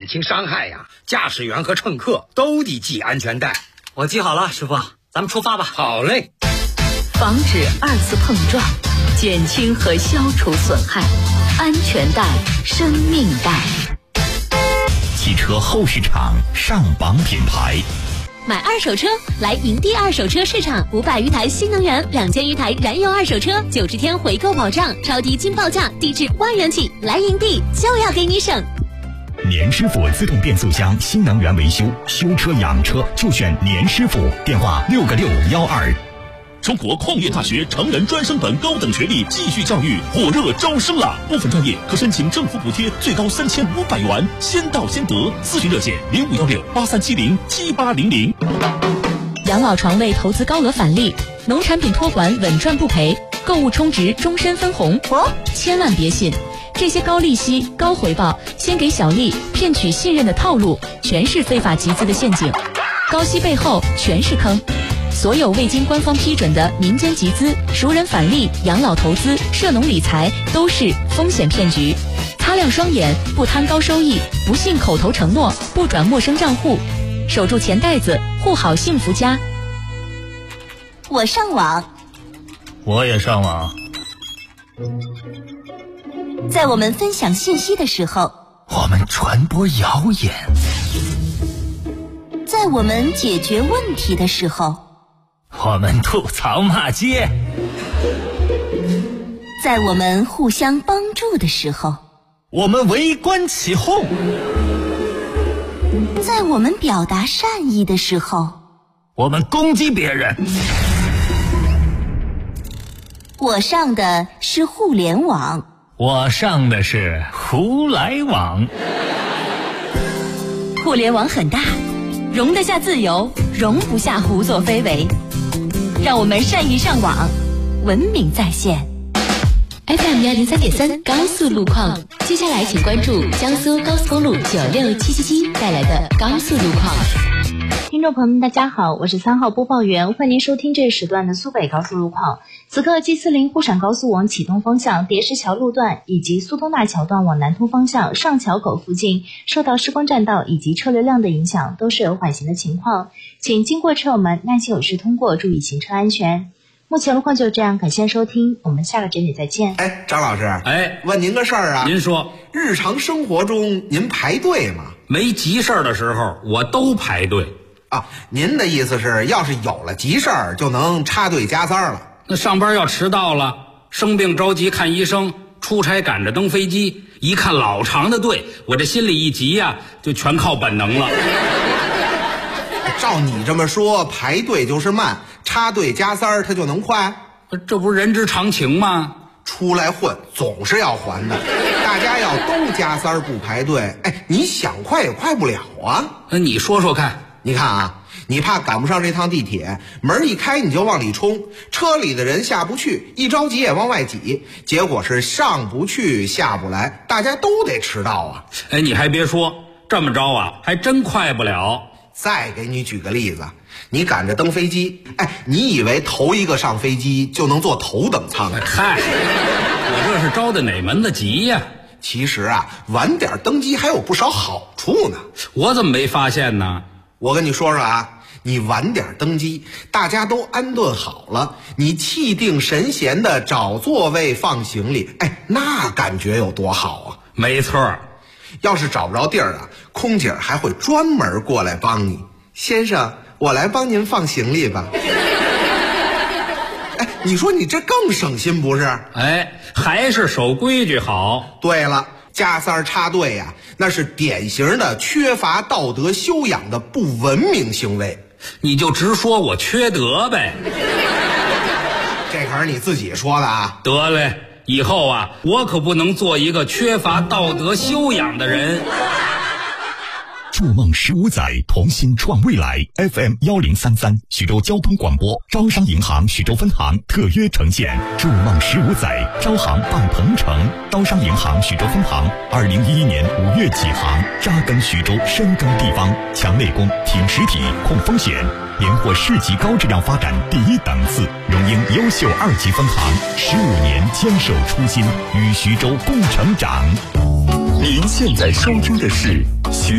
轻伤害呀，驾驶员和乘客都得系安全带。 我系好了，师傅，咱们出发吧。 好嘞。 防止二次碰撞，减轻和消除损害，安全带，生命带。 汽车后市场上榜品牌。 买二手车来营地二手车市场，500余台新能源，2000余台燃油二手车，90天回购保障，超低金报价，低至1万元起。来营地就要给你省。 年师傅自动变速箱新能源维修，修车养车就选年师傅，电话6个612。 中国矿业大学成人专升本高等学历继续教育火热招生了，部分专业可申请政府补贴，最高3500元，先到先得。咨询热线051683707800。 养老床位投资高额返利，农产品托管稳赚不赔，购物充值终身分红。千万别信，这些高利息、高回报、先给小利、骗取信任的套路，全是非法集资的陷阱。高息背后全是坑。所有未经官方批准的民间集资、熟人返利、养老投资、涉农理财都是风险骗局。擦亮双眼，不贪高收益，不信口头承诺，不转陌生账户，守住钱袋子，护好幸福家。 我上网， 我也上网。 在我们分享信息的时候， 我们传播谣言； 在我们解决问题的时候， 我们吐槽骂街； 在我们互相帮助的时候， 我们围观起哄； 在我们表达善意的时候， 我们攻击别人。 我上的是互联网， 我上的是胡来网。 互联网很大，容得下自由，容不下胡作非为。让我们善意上网，文明在线。 FM 103.3高速路况，接下来请关注江苏高速公路96777带来的高速路况。 听众朋友们大家好，我是3号播报员，欢迎收听这一时段的苏北高速路况。此刻 G40沪陕高速往启东方向叠石桥路段以及苏东大桥段往南通方向上桥口附近受到施工占道以及车流量的影响，都是有缓行的情况，请经过车友们耐心有序通过，注意行车安全。目前路况就这样，感谢收听，我们下个整点再见。 张老师，问您个事儿啊。 您说， 日常生活中您排队吗？ 没急事儿的时候我都排队啊。您的意思是要是有了急事儿就能插队加塞了？ 那上班要迟到了，生病着急看医生，出差赶着登飞机，一看老长的队，我这心里一急呀，就全靠本能了。 照你这么说，排队就是慢，插队加塞儿它就能快？ 这不是人之常情吗？ 出来混总是要还的，大家要都加塞儿不排队，你想快也快不了啊。 那你说说看。 你看啊，你怕赶不上这趟地铁，门一开你就往里冲，车里的人下不去，一着急也往外挤，结果是上不去下不来，大家都得迟到啊。 你还别说，这么着啊还真快不了。 再给你举个例子，你赶着登飞机，你以为头一个上飞机就能坐头等舱？ 嗨，我这是着的哪门子急呀？ 其实啊，晚点登机还有不少好处呢。 我怎么没发现呢？ 我跟你说说啊，你晚点登机，大家都安顿好了，你气定神闲的找座位放行李，那感觉有多好啊。 没错， 要是找不着地儿啊，空姐还会专门过来帮你。先生，我来帮您放行李吧。你说你这更省心不是？ 还是守规矩好。 对了，加塞儿插队呀，那是典型的缺乏道德修养的不文明行为。 你就直说我缺德呗。 这可是你自己说的啊。 得嘞，以后啊，我可不能做一个缺乏道德修养的人。 筑梦15载，同心创未来。FM 1033，徐州交通广播，招商银行徐州分行特约呈现。筑梦15载，招行办鹏程。招商银行徐州分行2011年5月起航，扎根徐州，深耕地方，强内功，挺实体，控风险，连获市级高质量发展第1档次，荣膺优秀2级分行，15年坚守初心，与徐州共成长。 您现在收听的是徐